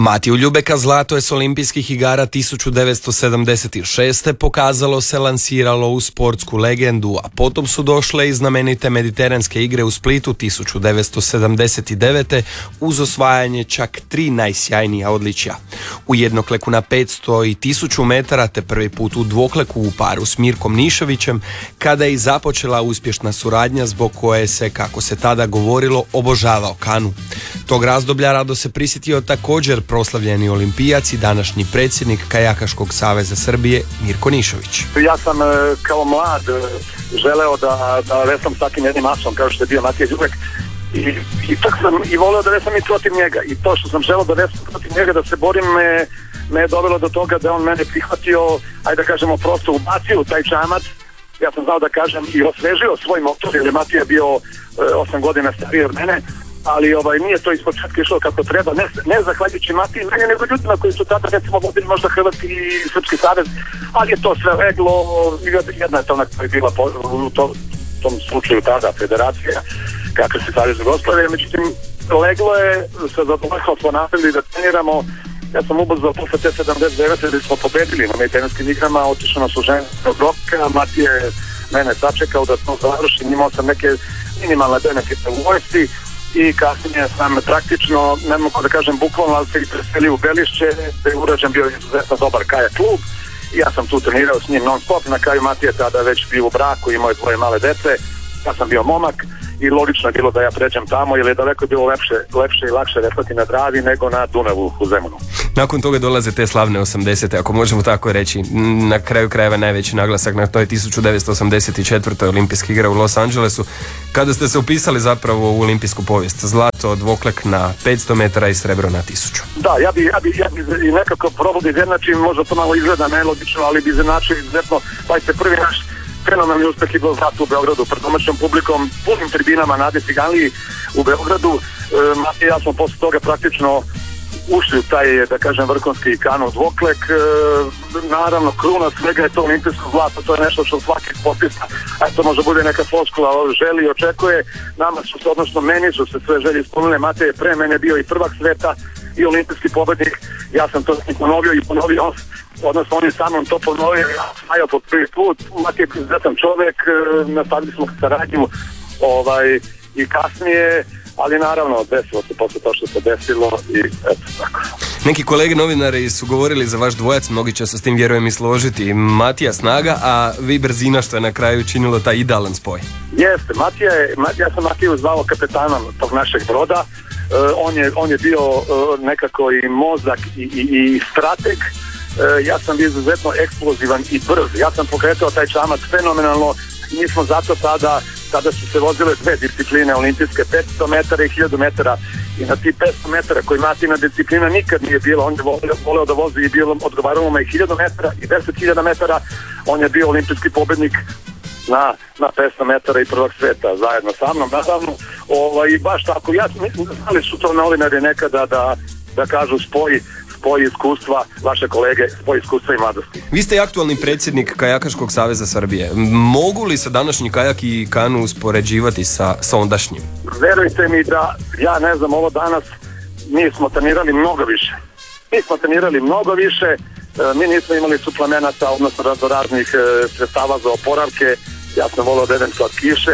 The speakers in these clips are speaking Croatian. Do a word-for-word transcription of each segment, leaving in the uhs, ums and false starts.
Matiju Ljubeka zlato je s olimpijskih igara tisuću devetsto sedamdeset šeste pokazalo se lansiralo u sportsku legendu, a potom su došle i znamenite mediteranske igre u Splitu tisuću devetsto sedamdeset devete uz osvajanje čak tri najsjajnija odličja. U jednokleku na petsto i tisuću metara te prvi put u dvokleku u paru s Mirkom Nišovićem, kada je i započela uspješna suradnja zbog koje se, kako se tada govorilo, obožavao kanu. Tog razdoblja rado se prisjetio također proslavljeni olimpijac i današnji predsjednik Kajakaškog saveza Srbije Mirko Nišović. Ja sam kao mlad želeo da, da vesam s takim jednim asom kao što je bio Matija Ljubek i, i tak sam i voleo da vesam i protiv njega, i to što sam želeo da vesam protiv njega, da se borim, me, me je dovelo do toga da on mene prihvatio, ajde da kažemo prosto ubacio u taj čamac. Ja sam znao da kažem i osvežio svoj motor, jer je Matija bio osam godina stariji od mene, ali ovaj, nije to iz početka išlo kako treba, ne, ne zahvaljujući Matiji mene, nego ljudima koji su tada recimo vodili možda Hrvatski i Srpski savez, ali je to sve leglo. Jedna je to ona koja je bila po, u to, tom slučaju tada federacija, kakav se savez Jugoslavije, međutim leglo je, sa zadovoljstvom smo nastavili da treniramo. Ja sam ubrzao posle te sedamdeset devete gdje smo pobedili na mediteranskim igrama, otišao na služenje od roka, Matija je mene sačekao da to završim, imao sam neke minimalne benefite u vojsci i kasnije sam praktično, ne mogu da kažem bukvalno, ali se i preselio u Belišće, da je urađen bio izuzetno dobar kajak klub i ja sam tu trenirao s njim non stop. Na kraju Matija tada već bio u braku, imao je dvoje male dece, ja sam bio momak i logično je bilo da ja pređem tamo, jer je daleko bilo lepše, lepše i lakše veslati na Dravi nego na Dunavu u Zemunu. Nakon toga dolaze te slavne osamdesete, ako možemo tako reći. Na kraju krajeva najveći naglasak na toj tisuću devetsto osamdeset četvrtoj olimpijske igre u Los Angelesu, kada ste se upisali zapravo u olimpijsku povijest. Zlato, dvoklek na petsto metara i srebro na tisuću. Da, ja bi, ja bi, ja bi i nekako probao da izjednačim, možda to malo izgleda nelogično, ali bi izjednačio izuzetno, pazite, prvi naš fenomenalni uspeh je bio zlato u Beogradu pred domaćom publikom, punim tribinama na Adi Ciganliji u Beogradu. E, Matija i ja smo posle toga praktično ušli u taj, da kažem, vrhunski kanu dvoklek. E, naravno, kruna svega je to olimpijsko zlato, to je nešto što svaki sportista, a to može bude neka floskula, želi i očekuje. Nama su se, odnosno meni su se sve želje ispunile. Matija je pre mene bio i prvak sveta i olimpijski pobednik. Ja sam to ponovio i ponovio, odnosno on je sa mnom to ponovio, ja sam po prvi put. Matija je izuzetan čovjek, nastavili smo saradnju ovaj, i kasnije, ali naravno desilo se posle to što se desilo i eto tako. Neki kolege novinari su govorili za vaš dvojac, mnogi će se s tim vjerujem i složiti. Matija snaga, a vi brzina, što je na kraju činilo taj idealan spoj. Jeste, Matija je, ja sam Matiju zvao kapetanom tog našeg broda. Uh, on, je, on je bio uh, nekako i mozak i, i, i strateg. Uh, ja sam bio izuzetno eksplozivan i brz. Ja sam pokretao taj čamac fenomenalno. Mi smo zato tada, tada su se vozile dve discipline olimpijske, petsto metara i hiljadu metara. I na ti petsto metara koji Matijina disciplina nikad nije bila, on je voleo, voleo da vozi i bilo, odgovaralo mu i hiljadu metara i deset hiljada metara. On je bio olimpijski pobednik na, na petsto metara i prvak sveta zajedno sa mnom, naravno. Ovaj, baš tako, ja znali su to novinari nekada da, da kažu spoj, spoj iskustva, vaše kolege, spoj iskustva i mladosti. Vi ste i aktualni predsjednik Kajakaškog saveza Srbije. Mogu li se današnji kajak i kanu uspoređivati sa, sa ondašnjim? Verujte mi da, ja ne znam, ovo danas mi smo trenirali mnogo više. Mi smo trenirali mnogo više, mi nismo imali suplemenata, odnosno raznoraznih sredstava za oporavke. Ja sam volio da jedem slatkiše,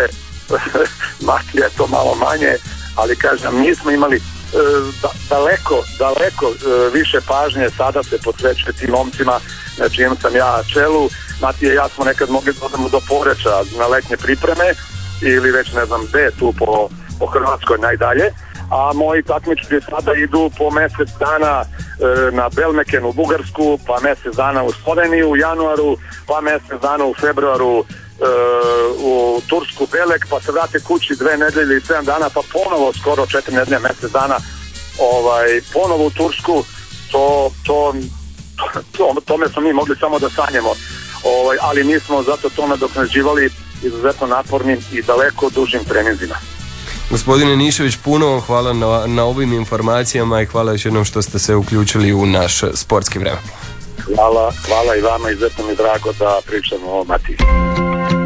Matija je to malo manje, ali kažem, mi smo imali da, daleko, daleko više pažnje sada se posvećuje tim momcima na čijem sam ja čelu. Matija i ja smo nekad mogli da odemo do Poreča na letnje pripreme ili već ne znam gde, tu po, po Hrvatskoj najdalje, a moji takmičari sada idu po mjesec dana e, na Belmeken u Bugarsku, pa mjesec dana u Sloveniju u januaru, pa mjesec dana u februaru e, u Tursku Belek, pa se vrate kući dve nedelje i sedam dana, pa ponovo skoro četiri nedelje, mjesec dana ovaj, ponovo u Tursku. To, to, to, tome smo mi mogli samo da sanjemo, ovaj, ali mi smo zato to nadoknađivali izuzetno napornim i daleko dužim treninzima. Gospodine Nišović, puno vam hvala na, na ovim informacijama i hvala još jednom što ste se uključili u naš sportski vremen. Hvala, hvala i vama, izuzetno mi je drago da pričamo o Matiji.